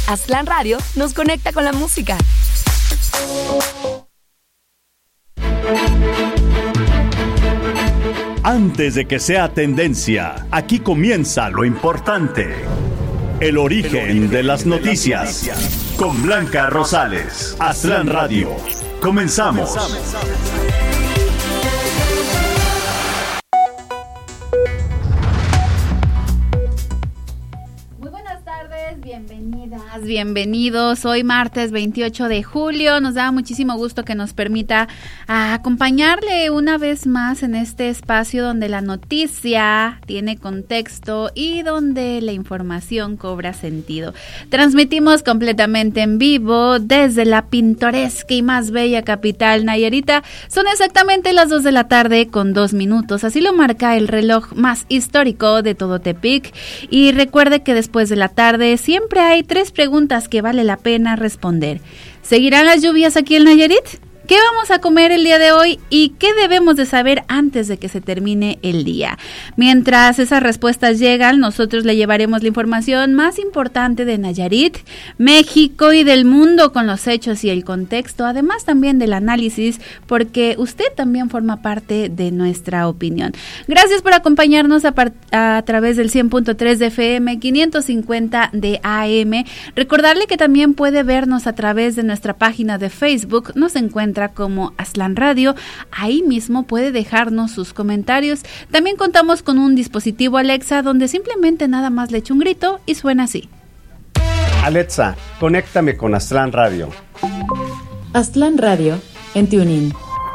Aztlán Radio nos conecta con la música. Antes de que sea tendencia, aquí comienza lo importante. El origen de las noticias. Con Blanca Rosales. Aztlán Radio. Comenzamos. Bienvenidos. Hoy martes 28 de julio. Nos da muchísimo gusto que nos permita acompañarle una vez más en este espacio donde la noticia tiene contexto y donde la información cobra sentido. Transmitimos completamente en vivo desde la pintoresca y más bella capital nayarita. Son exactamente las 2 de la tarde con 2 minutos. Así lo marca el reloj más histórico de todo Tepic. Y recuerde que después de la tarde siempre hay 3 preguntas que vale la pena responder. ¿Seguirán las lluvias aquí en Nayarit? ¿Qué vamos a comer el día de hoy y qué debemos de saber antes de que se termine el día? Mientras esas respuestas llegan, nosotros le llevaremos la información más importante de Nayarit, México y del mundo con los hechos y el contexto, además también del análisis, porque usted también forma parte de nuestra opinión. Gracias por acompañarnos a través del 100.3 de FM, 550 de AM. Recordarle que también puede vernos a través de nuestra página de Facebook. Nos encuentra como Aztlán Radio, ahí mismo puede dejarnos sus comentarios. También contamos con un dispositivo Alexa donde simplemente nada más le echa un grito y suena así. Alexa, conéctame con Aztlán Radio. Aztlán Radio en TuneIn.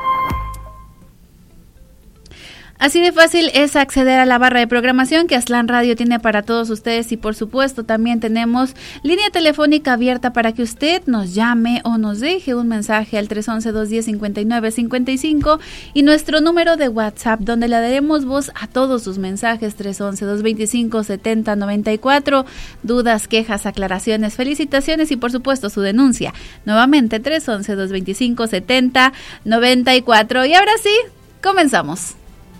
Así de fácil es acceder a la barra de programación que Aztlán Radio tiene para todos ustedes y por supuesto también tenemos línea telefónica abierta para que usted nos llame o nos deje un mensaje al 311-210-5955 y nuestro número de WhatsApp donde le daremos voz a todos sus mensajes 311-225-7094, dudas, quejas, aclaraciones, felicitaciones y por supuesto su denuncia. Nuevamente 311-225-7094 y ahora sí, comenzamos.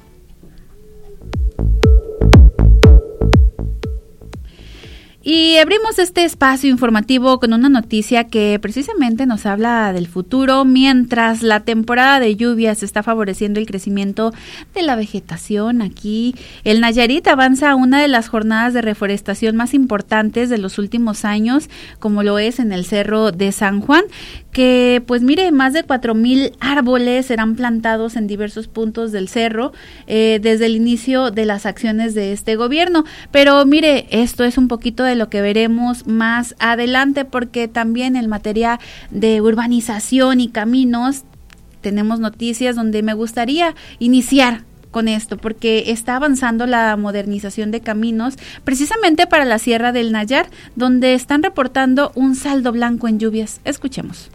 Y abrimos este espacio informativo con una noticia que precisamente nos habla del futuro. Mientras la temporada de lluvias está favoreciendo el crecimiento de la vegetación aquí, el Nayarit avanza a una de las jornadas de reforestación más importantes de los últimos años, como lo es en el Cerro de San Juan, que pues mire, más de 4,000 árboles serán plantados en diversos puntos del cerro desde el inicio de las acciones de este gobierno. Pero mire, esto es un poquito de lo que veremos más adelante, porque también en materia de urbanización y caminos tenemos noticias donde me gustaría iniciar con esto, porque está avanzando la modernización de caminos precisamente para la Sierra del Nayar, donde están reportando un saldo blanco en lluvias. Escuchemos.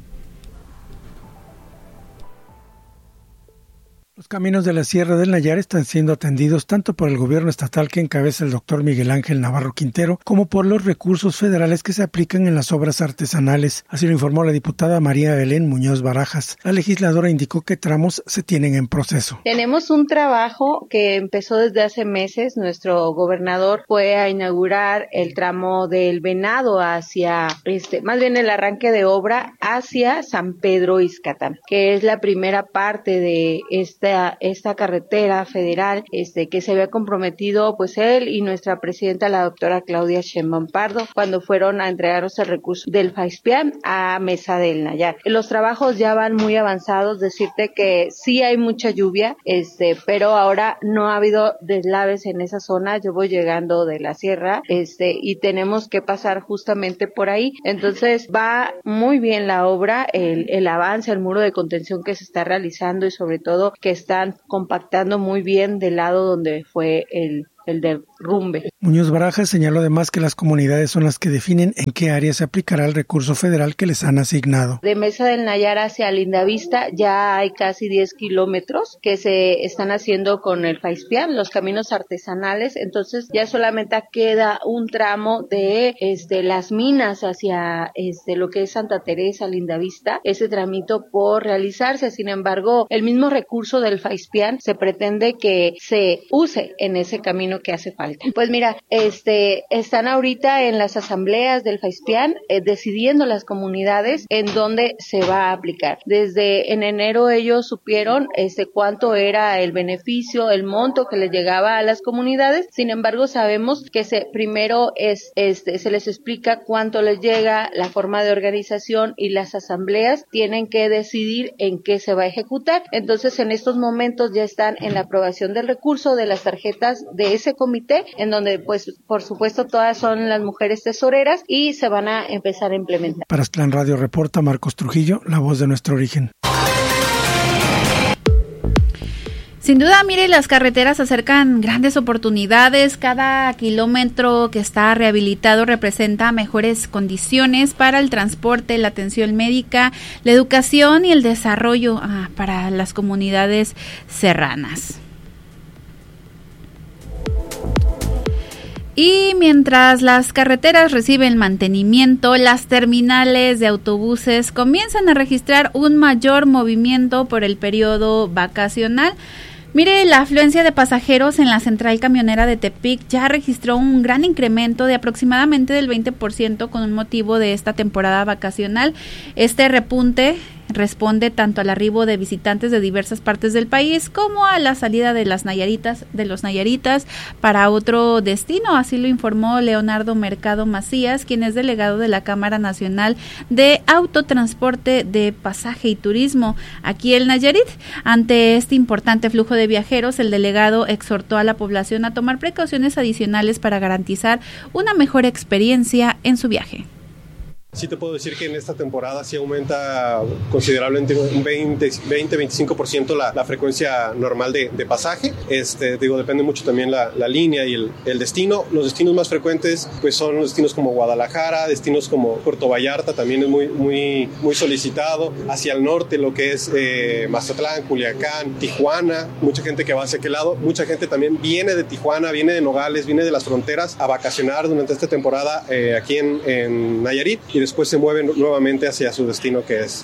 Los caminos de la Sierra del Nayar están siendo atendidos tanto por el gobierno estatal que encabeza el doctor Miguel Ángel Navarro Quintero, como por los recursos federales que se aplican en las obras artesanales. Así lo informó la diputada María Belén Muñoz Barajas. La legisladora indicó que tramos se tienen en proceso. Tenemos un trabajo que empezó desde hace meses. Nuestro gobernador fue a inaugurar el tramo del Venado hacia, más bien el arranque de obra hacia San Pedro Ixcatán, que es la primera parte de esta carretera federal que se había comprometido pues él y nuestra presidenta, la doctora Claudia Sheinbaum Pardo, cuando fueron a entregarnos el recurso del FAISPIAN a Mesa del Nayar. Los trabajos ya van muy avanzados, decirte que sí hay mucha lluvia, pero ahora no ha habido deslaves en esa zona. Yo voy llegando de la sierra, y tenemos que pasar justamente por ahí. Entonces va muy bien la obra, el avance, el muro de contención que se está realizando y sobre todo que están compactando muy bien del lado donde fue el derrumbe. Muñoz Barajas señaló además que las comunidades son las que definen en qué área se aplicará el recurso federal que les han asignado. De Mesa del Nayar hacia Lindavista ya hay casi 10 kilómetros que se están haciendo con el FAISPIAN, los caminos artesanales. Entonces ya solamente queda un tramo de las minas hacia lo que es Santa Teresa, Lindavista, ese tramito por realizarse. Sin embargo, el mismo recurso del FAISPIAN se pretende que se use en ese camino que hace falta. falta. Pues mira, están ahorita en las asambleas del FAISPIAN decidiendo las comunidades en dónde se va a aplicar. Desde en enero ellos supieron cuánto era el beneficio, el monto que les llegaba a las comunidades. Sin embargo, sabemos que primero se les explica cuánto les llega, la forma de organización, y las asambleas tienen que decidir en qué se va a ejecutar. Entonces, en estos momentos ya están en la aprobación del recurso de las tarjetas de ese comité, en donde, pues, por supuesto, todas son las mujeres tesoreras y se van a empezar a implementar. Para Aztlán Radio reporta Marcos Trujillo, la voz de nuestro origen. Sin duda, mire, las carreteras acercan grandes oportunidades. Cada kilómetro que está rehabilitado representa mejores condiciones para el transporte, la atención médica, la educación y el desarrollo para las comunidades serranas. Y mientras las carreteras reciben mantenimiento, las terminales de autobuses comienzan a registrar un mayor movimiento por el periodo vacacional. Mire, la afluencia de pasajeros en la central camionera de Tepic ya registró un gran incremento de aproximadamente del 20% con motivo de esta temporada vacacional. Este repunte responde tanto al arribo de visitantes de diversas partes del país como a la salida de los nayaritas para otro destino. Así lo informó Leonardo Mercado Macías, quien es delegado de la Cámara Nacional de Autotransporte de Pasaje y Turismo aquí en Nayarit. Ante este importante flujo de viajeros, el delegado exhortó a la población a tomar precauciones adicionales para garantizar una mejor experiencia en su viaje. Sí te puedo decir que en esta temporada sí aumenta considerablemente un 20-25% la frecuencia normal de pasaje. Depende mucho también la línea y el destino. Los destinos más frecuentes pues son los destinos como Guadalajara, destinos como Puerto Vallarta, también es muy solicitado. Hacia el norte lo que es Mazatlán, Culiacán, Tijuana, mucha gente que va hacia aquel lado. Mucha gente también viene de Tijuana, viene de Nogales, viene de las fronteras a vacacionar durante esta temporada aquí en Nayarit. Y después se mueven nuevamente hacia su destino, que es.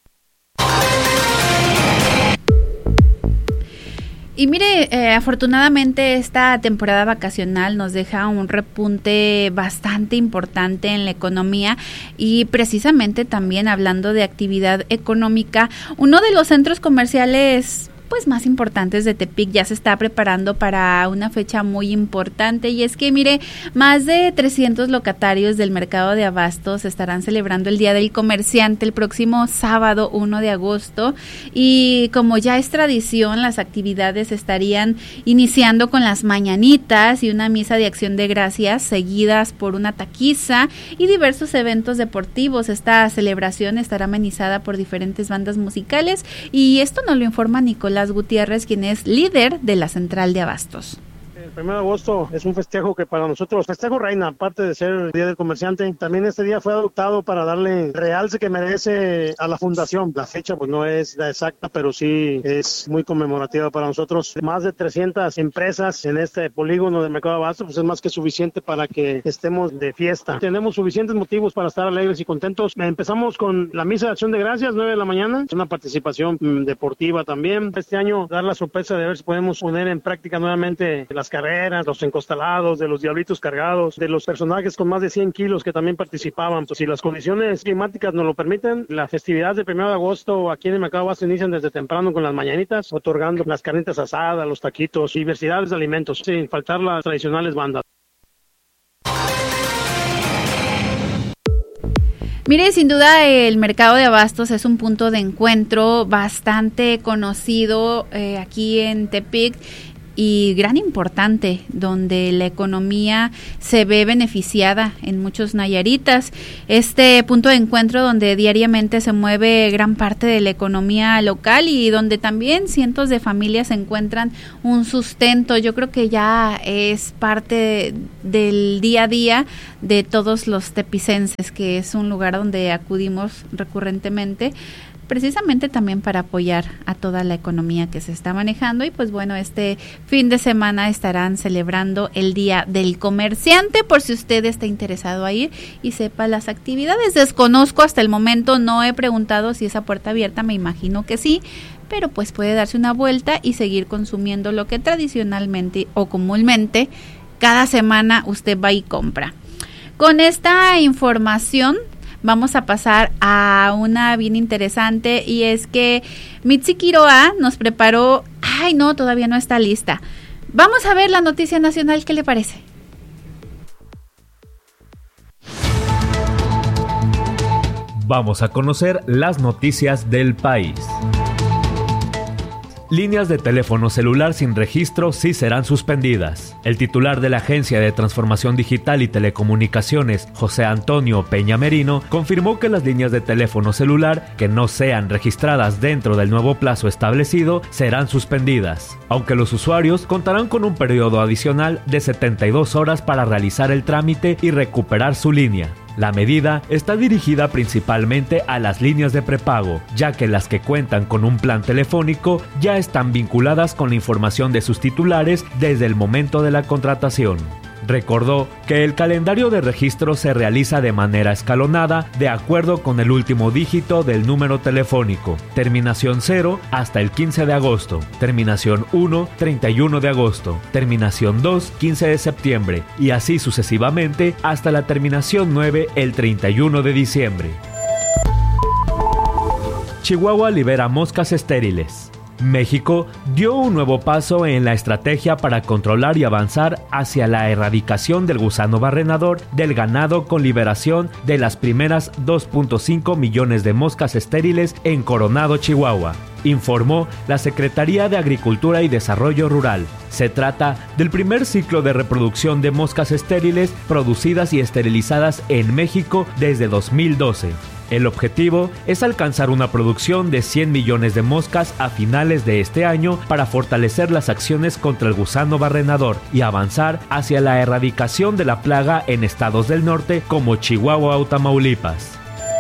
Y mire, afortunadamente esta temporada vacacional nos deja un repunte bastante importante en la economía y precisamente también hablando de actividad económica, uno de los centros comerciales más importantes de Tepic ya se está preparando para una fecha muy importante, y es que mire, más de 300 locatarios del mercado de abastos estarán celebrando el Día del Comerciante el próximo sábado 1 de agosto, y como ya es tradición, las actividades estarían iniciando con las mañanitas y una misa de acción de gracias seguidas por una taquiza y diversos eventos deportivos. Esta celebración estará amenizada por diferentes bandas musicales, y esto nos lo informa Nicolás Gutiérrez, quien es líder de la central de abastos. El 1 de agosto es un festejo que para nosotros, festejo reina, aparte de ser el Día del Comerciante, también este día fue adoptado para darle realce que merece a la fundación. La fecha pues no es la exacta, pero sí es muy conmemorativa para nosotros. Más de 300 empresas en este polígono del mercado de abastos, pues es más que suficiente para que estemos de fiesta. Tenemos suficientes motivos para estar alegres y contentos. Empezamos con la misa de acción de gracias, 9 de la mañana, una participación deportiva también. Este año dar la sorpresa de ver si podemos poner en práctica nuevamente las carreras, los encostalados, de los diablitos cargados, de los personajes con más de 100 kilos que también participaban. Pues si las condiciones climáticas nos lo permiten, las festividades del 1 de agosto aquí en el mercado de abastos inician desde temprano con las mañanitas, otorgando las carnitas asadas, los taquitos, diversidades de alimentos, sin faltar las tradicionales bandas. Mire, sin duda el mercado de abastos es un punto de encuentro bastante conocido aquí en Tepic y gran importante, donde la economía se ve beneficiada en muchos nayaritas. Este punto de encuentro donde diariamente se mueve gran parte de la economía local y donde también cientos de familias encuentran un sustento. Yo creo que ya es parte del día a día de todos los tepicenses, que es un lugar donde acudimos recurrentemente, precisamente también para apoyar a toda la economía que se está manejando. Y pues bueno, este fin de semana estarán celebrando el Día del Comerciante, por si usted está interesado a ir y sepa las actividades. Desconozco hasta el momento, no he preguntado si es a puerta abierta, me imagino que sí, pero pues puede darse una vuelta y seguir consumiendo lo que tradicionalmente o comúnmente cada semana usted va y compra. Con esta información vamos a pasar a una bien interesante, y es que Mitzi Quiroa nos preparó, todavía no está lista. Vamos a ver la noticia nacional, ¿qué le parece? Vamos a conocer las noticias del país. Líneas de teléfono celular sin registro sí serán suspendidas. El titular de la Agencia de Transformación Digital y Telecomunicaciones, José Antonio Peña Merino, confirmó que las líneas de teléfono celular que no sean registradas dentro del nuevo plazo establecido serán suspendidas, aunque los usuarios contarán con un periodo adicional de 72 horas para realizar el trámite y recuperar su línea. La medida está dirigida principalmente a las líneas de prepago, ya que las que cuentan con un plan telefónico ya están vinculadas con la información de sus titulares desde el momento de la contratación. Recordó que el calendario de registro se realiza de manera escalonada de acuerdo con el último dígito del número telefónico, terminación 0 hasta el 15 de agosto, terminación 1, 31 de agosto, terminación 2, 15 de septiembre y así sucesivamente hasta la terminación 9 el 31 de diciembre. Chihuahua libera moscas estériles. México dio un nuevo paso en la estrategia para controlar y avanzar hacia la erradicación del gusano barrenador del ganado con liberación de las primeras 2.5 millones de moscas estériles en Coronado, Chihuahua, informó la Secretaría de Agricultura y Desarrollo Rural. Se trata del primer ciclo de reproducción de moscas estériles producidas y esterilizadas en México desde 2012. El objetivo es alcanzar una producción de 100 millones de moscas a finales de este año para fortalecer las acciones contra el gusano barrenador y avanzar hacia la erradicación de la plaga en estados del norte como Chihuahua o Tamaulipas.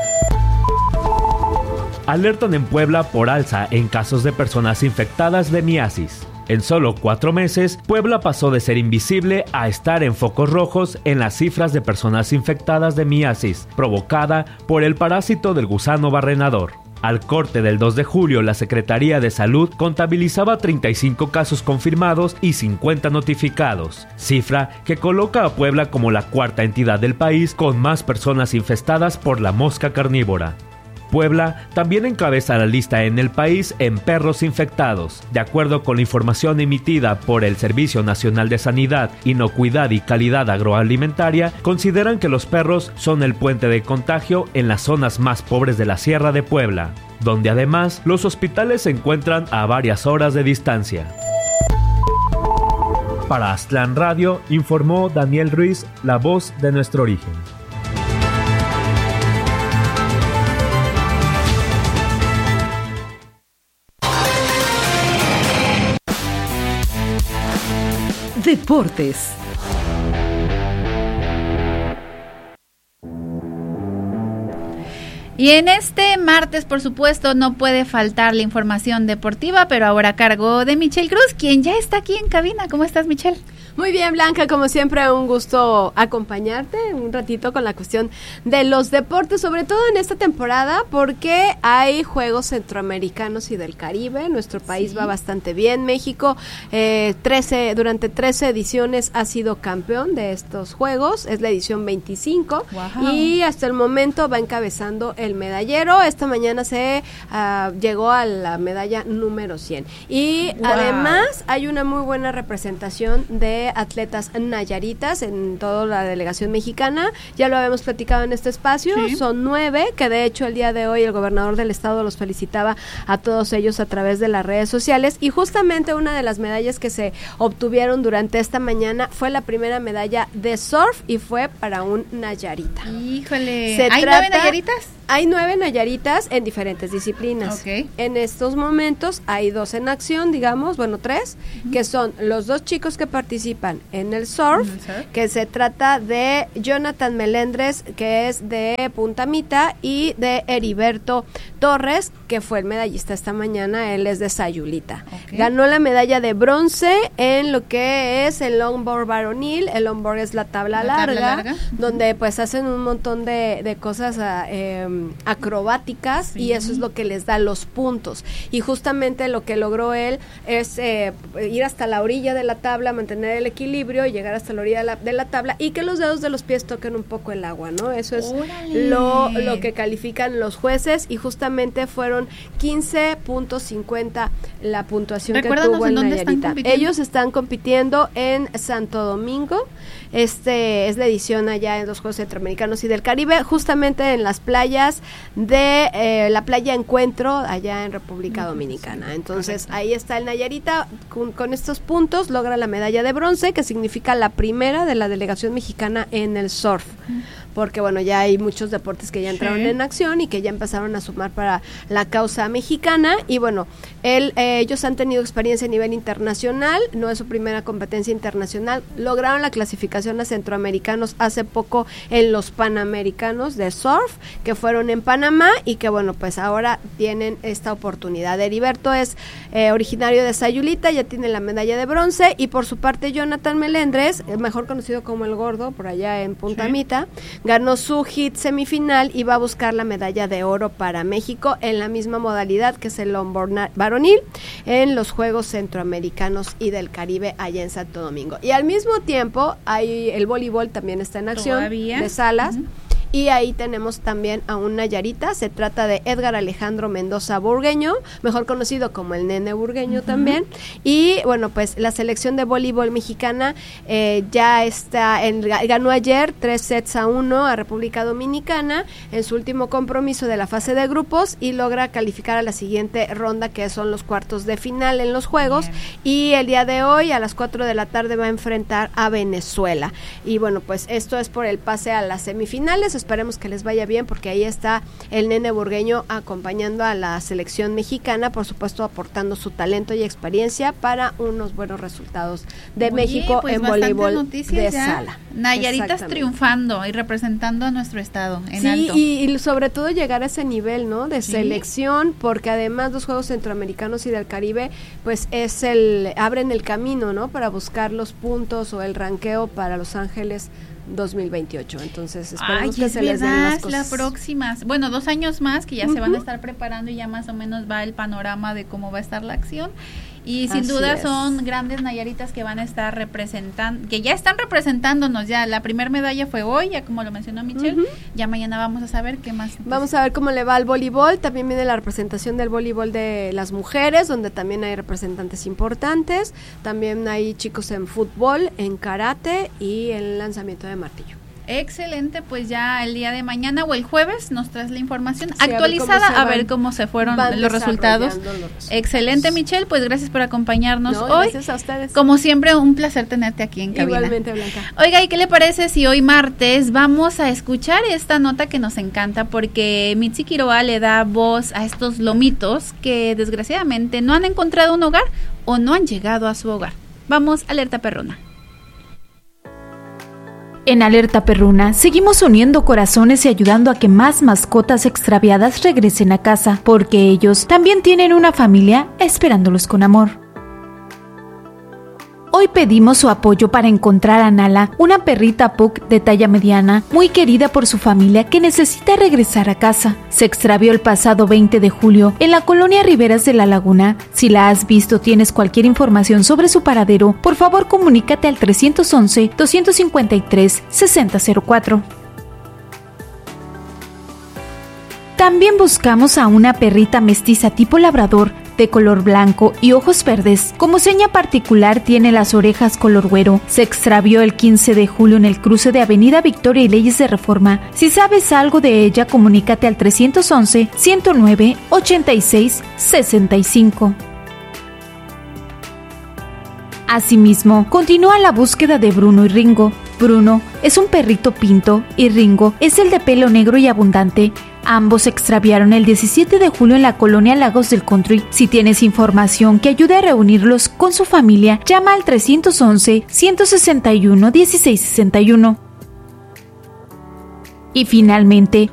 Alertan en Puebla por alza en casos de personas infectadas de miasis. En solo 4 meses, Puebla pasó de ser invisible a estar en focos rojos en las cifras de personas infectadas de miasis, provocada por el parásito del gusano barrenador. Al corte del 2 de julio, la Secretaría de Salud contabilizaba 35 casos confirmados y 50 notificados, cifra que coloca a Puebla como la cuarta entidad del país con más personas infestadas por la mosca carnívora. Puebla también encabeza la lista en el país en perros infectados. De acuerdo con la información emitida por el Servicio Nacional de Sanidad, Inocuidad y Calidad Agroalimentaria, consideran que los perros son el puente de contagio en las zonas más pobres de la Sierra de Puebla, donde además los hospitales se encuentran a varias horas de distancia. Para Aztlán Radio, informó Daniel Ruiz, la voz de nuestro origen. Deportes. Y en este martes, por supuesto, no puede faltar la información deportiva, pero ahora a cargo de Michelle Cruz, quien ya está aquí en cabina. ¿Cómo estás, Michelle? Muy bien, Blanca, como siempre, un gusto acompañarte un ratito con la cuestión de los deportes, sobre todo en esta temporada, porque hay Juegos Centroamericanos y del Caribe. Nuestro país va bastante bien. México, durante 13 ediciones ha sido campeón de estos Juegos. Es la edición 25. Wow. Y hasta el momento va encabezando el medallero. Esta mañana se llegó a la medalla número 100. Y además hay una muy buena representación de atletas nayaritas en toda la delegación mexicana. Ya lo habíamos platicado en este espacio. Sí. Son 9, que de hecho el día de hoy el gobernador del estado los felicitaba a todos ellos a través de las redes sociales. Y justamente una de las medallas que se obtuvieron durante esta mañana fue la primera medalla de surf y fue para un nayarita. Híjole, ¿hay 9 nayaritas? Hay 9 nayaritas en diferentes disciplinas. Okay. En estos momentos hay 2 en acción, digamos, 3, que son los 2 chicos que participan en el surf, que se trata de Jonathan Melendres, que es de Punta Mita, y de Heriberto Torres, que fue el medallista esta mañana, él es de Sayulita. Okay. Ganó la medalla de bronce en lo que es el longboard varonil. El longboard es la tabla larga, donde pues hacen un montón de cosas acrobáticas, y eso es lo que les da los puntos. Y justamente lo que logró él es ir hasta la orilla de la tabla, mantener el equilibrio y llegar hasta la orilla de la tabla, y que los dedos de los pies toquen un poco el agua, ¿no? Eso es lo que califican los jueces, y justamente fueron 15.50 la puntuación que tuvo el Nayarita. Ellos están compitiendo en Santo Domingo. Es la edición allá en los Juegos Centroamericanos y del Caribe, justamente en las playas de la playa Encuentro, allá en República Dominicana. Entonces, ahí está el Nayarita, con estos puntos logra la medalla de bronce, que significa la primera de la delegación mexicana en el surf. Porque bueno, ya hay muchos deportes que ya entraron en acción y que ya empezaron a sumar para la causa mexicana, y bueno, ellos han tenido experiencia a nivel internacional, no es su primera competencia internacional, lograron la clasificación a centroamericanos hace poco en los Panamericanos de surf, que fueron en Panamá, y que bueno, pues ahora tienen esta oportunidad. Heriberto es originario de Sayulita, ya tiene la medalla de bronce, y por su parte Jonathan Melendres, mejor conocido como el Gordo, por allá en Punta Mita, ganó su hit semifinal y va a buscar la medalla de oro para México en la misma modalidad que es el longboard varonil en los Juegos Centroamericanos y del Caribe allá en Santo Domingo. Y al mismo tiempo hay el voleibol, también está en acción. ¿Todavía? De salas. Y ahí tenemos también a un Nayarita, se trata de Edgar Alejandro Mendoza Burgueño, mejor conocido como el Nene Burgueño también, y bueno, pues la selección de voleibol mexicana ya está, ganó ayer 3-1 a República Dominicana en su último compromiso de la fase de grupos, y logra calificar a la siguiente ronda, que son los cuartos de final en los Juegos, y el día de hoy a las 4 de la tarde va a enfrentar a Venezuela, y bueno, pues esto es por el pase a las semifinales. Esperemos que les vaya bien, porque ahí está el Nene Burgueño acompañando a la selección mexicana, por supuesto aportando su talento y experiencia para unos buenos resultados de México pues en voleibol de sala. Nayaritas triunfando y representando a nuestro estado en alto. Y sobre todo llegar a ese nivel, ¿no? De selección, porque además los Juegos Centroamericanos y del Caribe pues abren el camino, ¿no? Para buscar los puntos o el ranqueo para Los Ángeles 2028, entonces esperemos que se les den las cosas. La próxima, bueno, 2 años más que ya se van a estar preparando, y ya más o menos va el panorama de cómo va a estar la acción, y sin duda son grandes Nayaritas que van a estar representando, que ya están representándonos. Ya la primera medalla fue hoy, ya como lo mencionó Michelle, ya mañana vamos a saber qué más. Vamos a ver cómo le va al voleibol. También viene la representación del voleibol de las mujeres, donde también hay representantes importantes. También hay chicos en fútbol, en karate y en lanzamiento de martillo. Excelente, pues ya el día de mañana o el jueves nos traes la información actualizada, a ver cómo se fueron los resultados. Excelente, Michelle, pues gracias por acompañarnos hoy. Gracias a ustedes. Como siempre, un placer tenerte aquí en cabina. Igualmente, Blanca. Oiga, ¿y qué le parece si hoy martes vamos a escuchar esta nota que nos encanta? Porque Mitzi Quiroa le da voz a estos lomitos que desgraciadamente no han encontrado un hogar o no han llegado a su hogar. Vamos, Alerta Perruna. En Alerta Perruna seguimos uniendo corazones y ayudando a que más mascotas extraviadas regresen a casa, porque ellos también tienen una familia esperándolos con amor. Hoy pedimos su apoyo para encontrar a Nala, una perrita pug de talla mediana, muy querida por su familia, que necesita regresar a casa. Se extravió el pasado 20 de julio en la colonia Riberas de la Laguna. Si la has visto o tienes cualquier información sobre su paradero, por favor comunícate al 311-253-6004. También buscamos a una perrita mestiza tipo labrador, de color blanco y ojos verdes. Como seña particular tiene las orejas color güero. Se extravió el 15 de julio en el cruce de Avenida Victoria y Leyes de Reforma. Si sabes algo de ella, comunícate al 311-109-8665. Asimismo, continúa la búsqueda de Bruno y Ringo. Bruno es un perrito pinto y Ringo es el de pelo negro y abundante. Ambos se extraviaron el 17 de julio en la colonia Lagos del Country. Si tienes información que ayude a reunirlos con su familia, llama al 311-161-1661. Y finalmente,